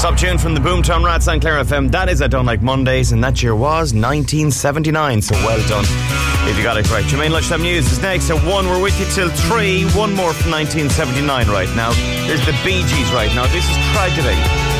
Top tune from the Boomtown Rats on Clare FM. That is I Don't Like Mondays, and that year was 1979, so well done if you got it right. Jermaine Lunchtime News is next at 1. We're with you till 3. One more from 1979 right now. There's the Bee Gees right now. This is Tragedy.